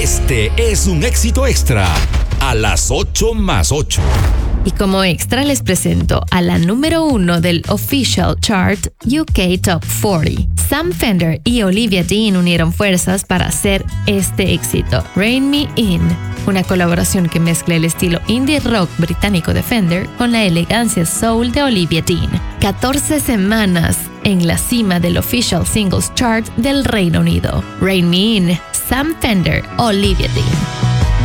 Este es un éxito extra a las 8 más 8. Y como extra les presento a la número 1 del Official Chart UK Top 40. Sam Fender y Olivia Dean unieron fuerzas para hacer este éxito, Rein Me In, una colaboración que mezcla el estilo indie rock británico de Fender con la elegancia soul de Olivia Dean. 14 semanas en la cima del Official Singles Chart del Reino Unido. Rein Me In, Sam Fender, Olivia Dean.